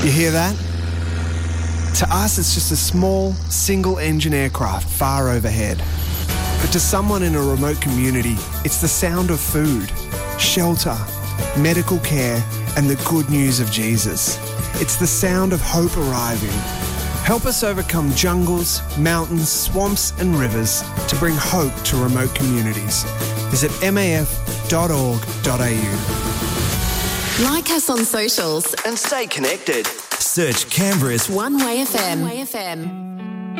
You hear that? To us, it's just a small, single-engine aircraft far overhead. But to someone in a remote community, it's the sound of food, shelter, medical care, and the good news of Jesus. It's the sound of hope arriving. Help us overcome jungles, mountains, swamps, and rivers to bring hope to remote communities. Visit maf.org.au. Like us on socials and stay connected. Search Canberra's One Way FM.